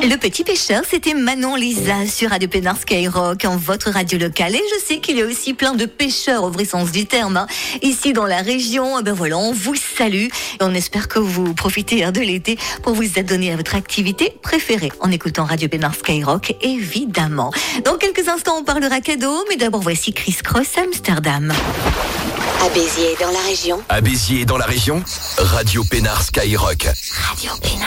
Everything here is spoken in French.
Le petit pêcheur, c'était Manon Lisa sur Radio Pénard Skyrock, en votre radio locale. Et je sais qu'il y a aussi plein de pêcheurs au vrai sens du terme, hein. Ici dans la région, ben voilà, on vous salue. Et on espère que vous profitez de l'été pour vous adonner à votre activité préférée en écoutant Radio Pénard Skyrock, évidemment. Dans quelques instants, on parlera cadeau, mais d'abord voici Chris Cross Amsterdam. À Béziers dans la région. À Béziers dans la région, Radio Pénard Skyrock. Radio Pénard.